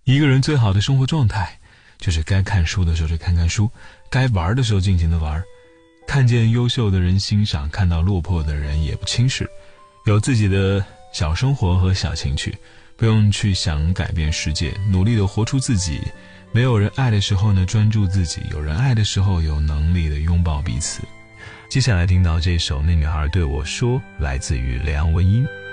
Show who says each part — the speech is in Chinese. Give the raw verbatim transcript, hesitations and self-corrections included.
Speaker 1: 一个人最好的生活状态，就是该看书的时候就看看书，该玩的时候尽情的玩，看见优秀的人欣赏，看到落魄的人也不轻视，有自己的小生活和小情趣，不用去想改变世界，努力的活出自己。没有人爱的时候呢，专注自己；有人爱的时候，有能力的拥抱彼此。接下来听到这首《那女孩对我说》，来自于梁文音。